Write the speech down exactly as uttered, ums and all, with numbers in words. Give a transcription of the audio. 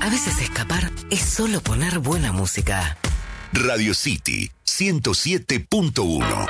A veces escapar es solo poner buena música. Radio City ciento siete punto uno.